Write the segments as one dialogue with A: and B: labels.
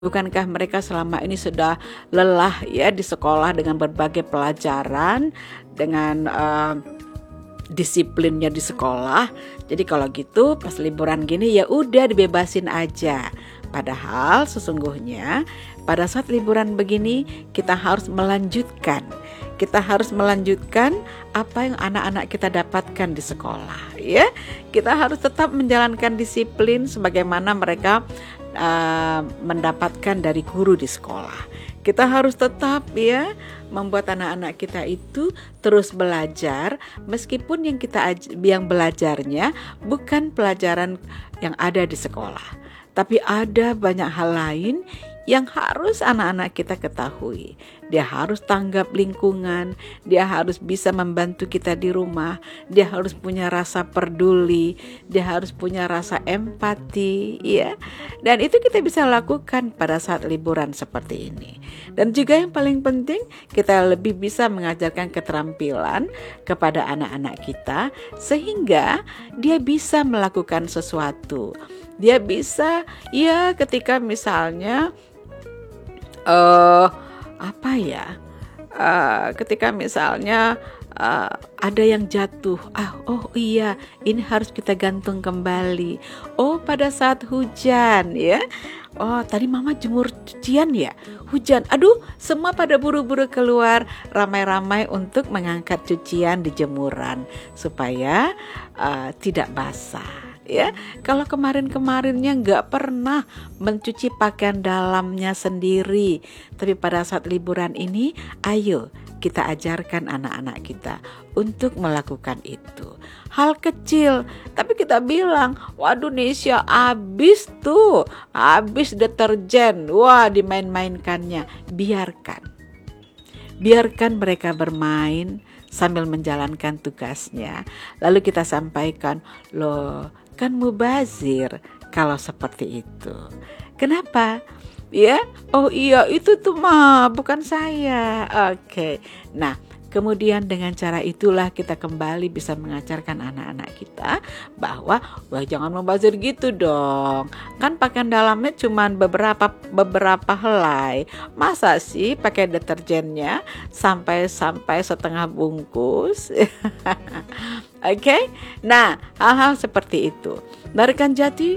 A: Bukankah mereka selama ini sudah lelah ya di sekolah dengan berbagai pelajaran, dengan disiplinnya di sekolah. Jadi kalau gitu pas liburan gini ya udah dibebasin aja. Padahal sesungguhnya pada saat liburan begini kita harus melanjutkan. Kita harus melanjutkan apa yang anak-anak kita dapatkan di sekolah, ya. Kita harus tetap menjalankan disiplin sebagaimana mereka mendapatkan dari guru di sekolah. Kita harus tetap ya membuat anak-anak kita itu terus belajar meskipun yang belajarnya bukan pelajaran yang ada di sekolah. Tapi ada banyak hal lain yang harus anak-anak kita ketahui. Dia harus tanggap lingkungan, dia harus bisa membantu kita di rumah, dia harus punya rasa peduli, dia harus punya rasa empati, ya. Dan itu kita bisa lakukan pada saat liburan seperti ini. Dan juga yang paling penting, kita lebih bisa mengajarkan keterampilan kepada anak-anak kita sehingga dia bisa melakukan sesuatu. Dia bisa ya ketika misalnya ketika misalnya ada yang jatuh, oh iya ini harus kita gantung kembali. Oh pada saat hujan ya, oh tadi mama jemur cucian ya, hujan, aduh semua pada buru-buru keluar ramai-ramai untuk mengangkat cucian di jemuran supaya tidak basah. Ya, kalau kemarin-kemarinnya nggak pernah mencuci pakaian dalamnya sendiri, tapi pada saat liburan ini, ayo kita ajarkan anak-anak kita untuk melakukan itu. Hal kecil, tapi kita bilang, waduh Nesya habis deterjen, wah dimain-mainkannya. Biarkan mereka bermain sambil menjalankan tugasnya. Lalu kita sampaikan, loh kan mubazir kalau seperti itu. Kenapa? Ya, oh iya itu tuh mah bukan saya. Oke. Nah, kemudian dengan cara itulah kita kembali bisa mengajarkan anak-anak kita bahwa wah jangan mubazir gitu dong. Kan pakaian dalamnya cuma beberapa helai. Masa sih pakai deterjennya sampai setengah bungkus? Oke. Nah, hal-hal seperti itu. Rekan Jati,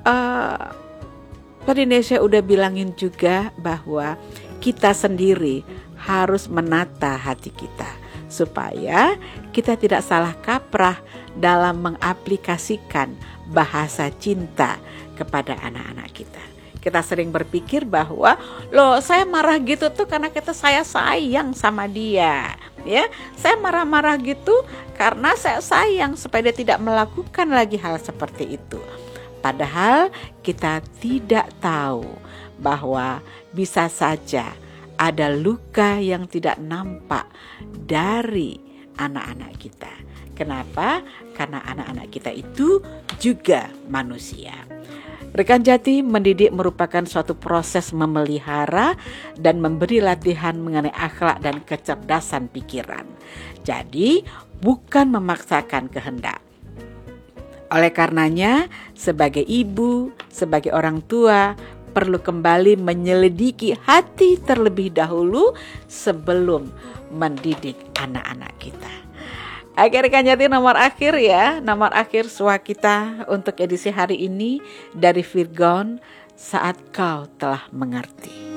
A: tadi Nesya udah bilangin juga bahwa kita sendiri harus menata hati kita supaya kita tidak salah kaprah dalam mengaplikasikan bahasa cinta kepada anak-anak kita. Kita sering berpikir bahwa loh saya marah gitu tuh karena saya sayang sama dia. Ya, saya marah-marah gitu karena saya sayang supaya dia tidak melakukan lagi hal seperti itu. Padahal kita tidak tahu bahwa bisa saja ada luka yang tidak nampak dari anak-anak kita. Kenapa? Karena anak-anak kita itu juga manusia. Rekan Jati, mendidik merupakan suatu proses memelihara dan memberi latihan mengenai akhlak dan kecerdasan pikiran. Jadi, bukan memaksakan kehendak. Oleh karenanya, sebagai ibu, sebagai orang tua, perlu kembali menyelidiki hati terlebih dahulu sebelum mendidik anak-anak kita. Rekan Jati, nomor akhir suara kita untuk edisi hari ini dari Virgon, saat kau telah mengerti.